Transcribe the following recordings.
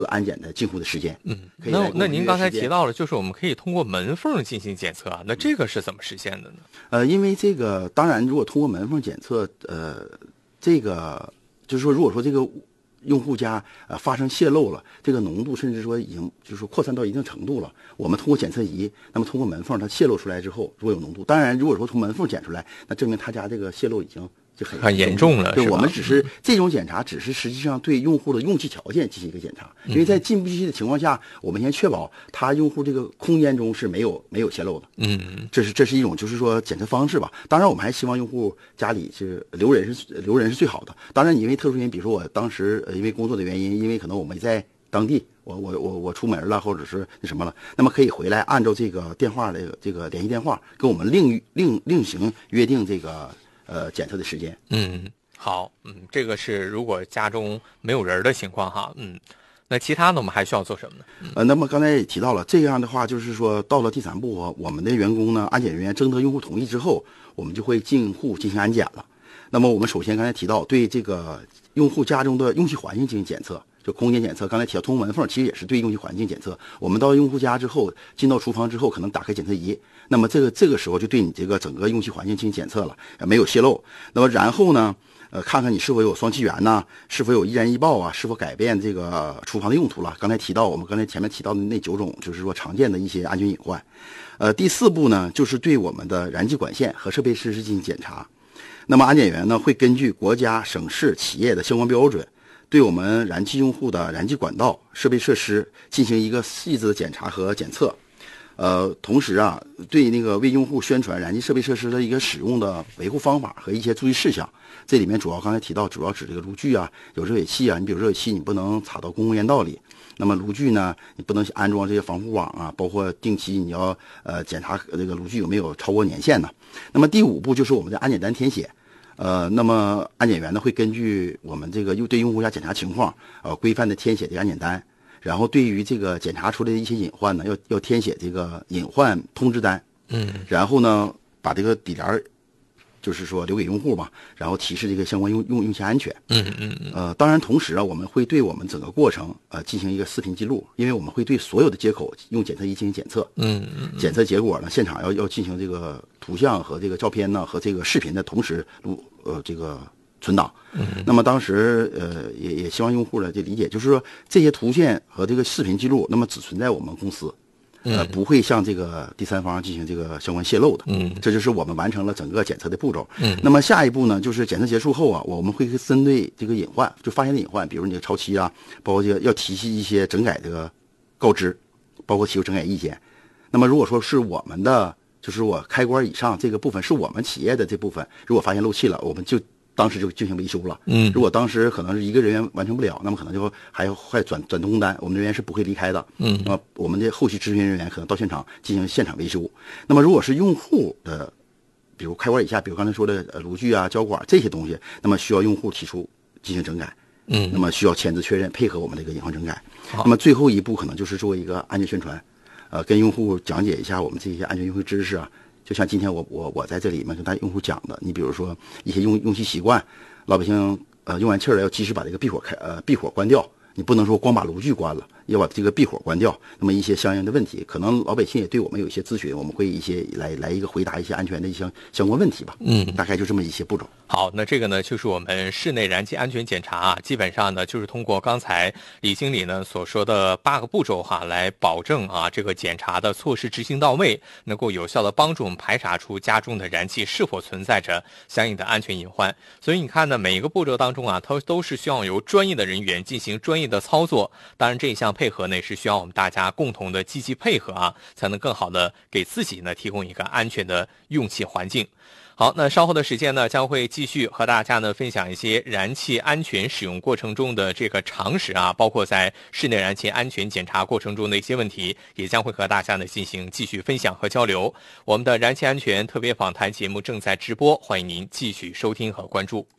安检的进户的时间。 那您刚才提到了，就是我们可以通过门缝进行检测啊，那这个是怎么实现的呢？ 因为这个当然，如果通过门缝检测，这个就是说，如果说这个用户家发生泄漏了，这个浓度甚至说已经就是说扩散到一定程度了，我们通过检测仪，那么通过门缝它泄露出来之后，如果有浓度，当然如果说从门缝检出来，那证明他家这个泄漏已经就很严重了。 对，我们只是这种检查，只是实际上对用户的用气条件进行一个检查，因为在进不进的情况下，我们先确保他用户这个空间中是没有泄漏的。这是一种就是说检测方式吧。当然，我们还希望用户家里是留人是最好的。当然，因为特殊原因，比如说我当时因为工作的原因，因为可能我没在当地，我出门了，或者是那什么了，那么可以回来按照这个电话的这个联系电话，跟我们另行约定这个检测的时间。 好，这个是如果家中没有人的情况哈，那其他的我们还需要做什么呢？ 那么刚才也提到了，这样的话就是说，到了第3步，我们的员工呢，安检人员征得用户同意之后，我们就会进户进行安检了。那么我们首先刚才提到对这个用户家中的用气环境进行检测，就空间检测。刚才提到通过门缝，其实也是对用气环境检测。我们到用户家之后，进到厨房之后，可能打开检测仪，那么这个时候就对你这个整个用气环境进行检测了，没有泄漏。那么然后呢？看看你是否有双气源呐，是否有易燃易爆啊，是否改变这个厨房的用途了。刚才提到我们刚才前面提到的那9种，就是说常见的一些安全隐患。第4步呢，就是对我们的燃气管线和设备设施进行检查。那么安检员呢，会根据国家、省市、企业的相关标准，对我们燃气用户的燃气管道、设备设施进行一个细致的检查和检测。同时啊，对那个为用户宣传燃气设备设施的一个使用的维护方法和一些注意事项。这里面主要刚才提到，主要指这个炉具啊，有热水器啊，你比如热水器你不能插到公共烟道里，那么炉具呢，你不能安装这些防护网啊，包括定期你要检查这个炉具有没有超过年限呢。那么第5步就是我们的安检单填写。那么安检员呢会根据我们这个对用户家检查情况，规范的填写这个安检单。然后对于这个检查出来的一些隐患呢，要填写这个隐患通知单。然后呢，把这个底联就是说留给用户嘛，然后提示这个相关用气安全。当然同时啊，我们会对我们整个过程进行一个视频记录，因为我们会对所有的接口用检测仪进行检测。检测结果呢，现场要进行这个图像和这个照片呢和这个视频的同时这个存档。那么当时也希望用户的这理解，就是说这些图片和这个视频记录，那么只存在我们公司。不会向这个第3方进行这个相关泄露的。这就是我们完成了整个检测的步骤。那么下一步呢，就是检测结束后啊，我们会针对这个隐患，就发现的隐患，比如你的超期啊，包括这个要提起一些整改这个告知，包括提出整改意见。那么如果说是我们的，就是我开关以上这个部分是我们企业的这部分，如果发现漏气了，我们就当时就进行维修了。如果当时可能是一个人员完成不了，那么可能就还要转动工单，我们人员是不会离开的。那么我们的后续执行人员可能到现场进行现场维修。那么如果是用户的，比如开关以下，比如刚才说的炉具啊、胶管这些东西，那么需要用户提出进行整改。那么需要签字确认，配合我们这个隐患整改。那么最后一步可能就是做一个安全宣传，跟用户讲解一下我们这些安全用户知识啊。就像今天我在这里面跟大家用户讲的，你比如说一些用气习惯，老百姓用完气了要及时把这个闭火关掉，你不能说光把炉具关了，要把这个闭火关掉。那么一些相应的问题，可能老百姓也对我们有一些咨询，我们会一些来一个回答一些安全的一些相关问题吧。大概就这么一些步骤。 好，那这个呢就是我们室内燃气安全检查啊，基本上呢就是通过刚才李经理呢所说的8个步骤哈，来保证啊这个检查的措施执行到位，能够有效的帮助我们排查出家中的燃气是否存在着相应的安全隐患。所以你看呢，每一个步骤当中啊，它都是需要由专业的人员进行专业的操作。当然这一项配合呢，也是需要我们大家共同的积极配合啊，才能更好的给自己呢提供一个安全的用气环境。好，那稍后的时间呢，将会继续和大家呢分享一些燃气安全使用过程中的这个常识啊，包括在室内燃气安全检查过程中的一些问题，也将会和大家呢进行继续分享和交流。我们的燃气安全特别访谈节目正在直播，欢迎您继续收听和关注。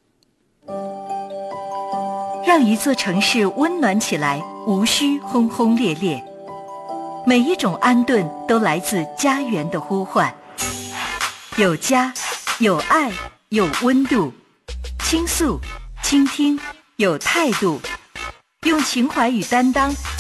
让一座城市温暖起来，无需轰轰烈烈。每一种安顿都来自家园的呼唤，有家，有爱，有温度，倾诉，倾听，有态度， 用情怀与担当